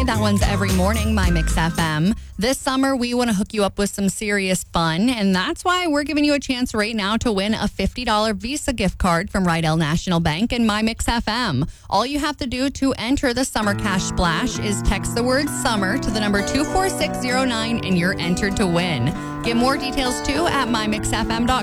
That one's every morning, My Mix FM. This summer, we want to hook you up with some serious fun, and that's why we're giving you a chance right now to win a $50 Visa gift card from Rydell National Bank and My Mix FM. All you have to do to enter the Summer Cash Splash is text the word SUMMER to the number 24609, and you're entered to win. Get more details, too, at mymixfm.com.